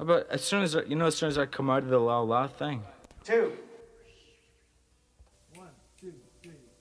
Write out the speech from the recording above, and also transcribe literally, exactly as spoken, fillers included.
about as soon as I, you know, as soon as I come out of the la la thing? Two. One, two, three.